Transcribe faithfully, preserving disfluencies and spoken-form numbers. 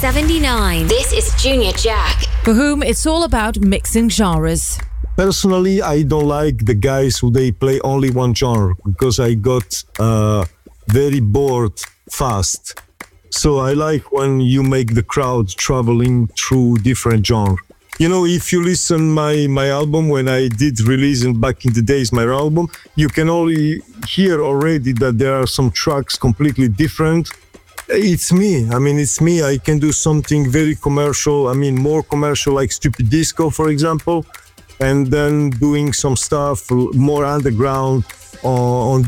seventy-nine. This is Junior Jack, for whom it's all about mixing genres. Personally, I don't like the guys who they play only one genre because I got uh, very bored fast. So I like when you make the crowd traveling through different genres. You know, if you listen my my album when I did release it back in the days, my album, you can only hear already that there are some tracks completely different. It's me. I mean, it's me. I can do something very commercial. I mean, more commercial, like Stupid Disco, for example, and then doing some stuff more underground on, on